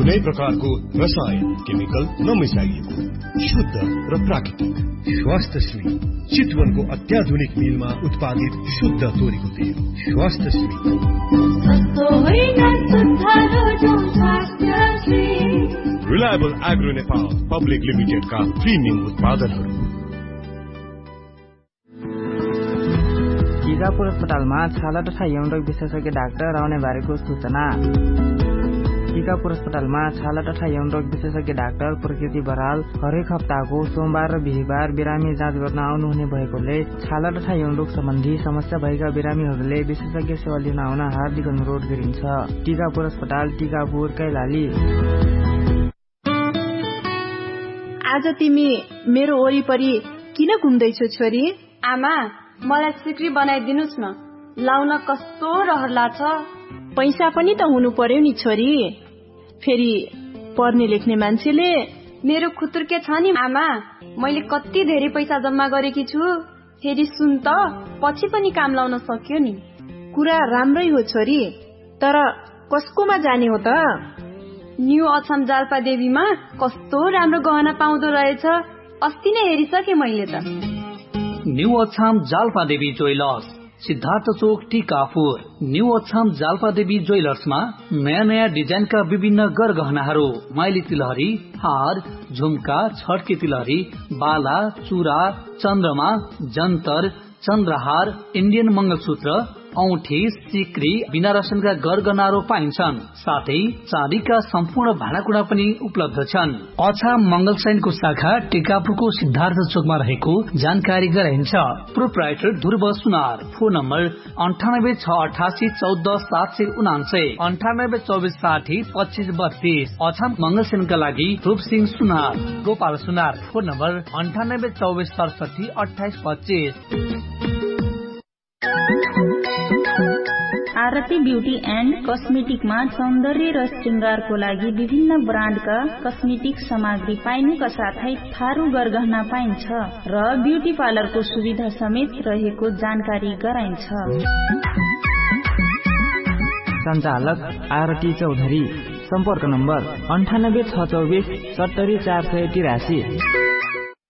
कुनै प्रकारको रसायन केमिकल नमिसाइएको शुद्ध र प्राकृतिक स्वास्थ्यश्री चितवनको अत्याधुनिक मिलमा उत्पादित शुद्ध तोरीको तेल स्वास्थ्यश्री। रिलायबल एग्रो नेपाल पब्लिक लिमिटेडका प्रिमियम उत्पादनहरू। टिकापुर अस्पतालमा छाला तथा यौन रोग विशेषज्ञ डाक्टर आउने बारेको सूचना। टिकापुर अस्पतालमा छाला तथा यौन रोग विशेषज्ञ डाक्टर प्रकृति बराल हरेक हप्ताको सोमबार र बिहीबार बिरामी जाँच गर्न आउनुहुने भएकोले छाला तथा यौन रोग सम्बन्धी समस्या भएका बिरामीहरूले विशेषज्ञ सेवा लिन आउन हार्दिक अनुरोध गरिन्छ। टिकापुर अस्पताल, टिकापुर, कैलाली। आज तिमी मेरो वरिपरि किन घुम्दैछौ छोरी? आमा, मलाई सिक्री बनाइदिनुस् न, लाउन कस्तो रहर लाग्छ। पैसा पनि त हुनु पर्यो नि छोरी। फेरि पढ्ने लेख्ने मान्छेले मेरो खुतुर्के छ नि आमा, मैले कति धेरै पैसा जम्मा गरेकी छु। फेरि सुन त, पछि पनि काम लाउन सक्यो नि। कुरा राम्रै हो छोरी, तर कसकोमा जाने हो त? न्यू अछाम जाल्पा देवीमा कस्तो राम्रो गहना पाउँदो रहेछ। अस्ति नै हेरिसके मैले त। न्यू अछाम जाल्पा देवी ज्वेलर्स, सिद्धार्थ चोक, टिकापुर। न्यू अछाम जाल्पा देवी ज्वेलर्समा नयाँ नयाँ डिजाइनका विभिन्न गरगहनाहरू, माइली तिलहरी, हार, झुम्का, छड्के तिलहरी, बाला, चुरा, चन्द्रमा, जन्तर, चन्द्रहार, इन्डियन मंगलसूत्र, औठी, सिक्री, बिना रसनका गरगहनाहरू पाइन्छन्। साथै चाँदीका सम्पूर्ण भाँडाकुँडा पनि उपलब्ध छन्। अछाम मंगलसैनको शाखा टिकापुरको सिद्धार्थ चोकमा रहेको जानकारी गराइन्छ। प्रोप्राइटर ध्रुव सुनार। Phone number 9868144799, 9824602532। अछाम मंगलसेनका लागि रूपसिंह सुनार। गोपाल सुनार। Phone number 9824672825। Aarti beauty and कस्मेटिकमा सौन्दर्य र श्रृंगारको लागि विभिन्न ब्रान्डका कस्मेटिक सामग्री पाइनुका साथै थारू गरगहना पाइन्छ र ब्यूटी पार्लरको सुविधा समेत रहेको जानकारी गराइन्छ। सञ्चालक आरती चौधरी। सम्पर्क नम्बर 98 624 70 483।